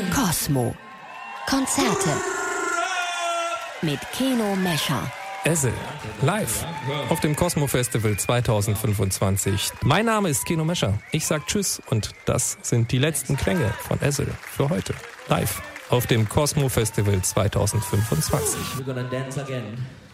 Cosmo. Konzerte mit Keno Mescher. Ezel, live auf dem Cosmo Festival 2025. Mein Name ist Keno Mescher. Ich sag Tschüss und das sind die letzten Klänge von Ezel für heute. Live auf dem Cosmo Festival 2025. We're gonna dance again.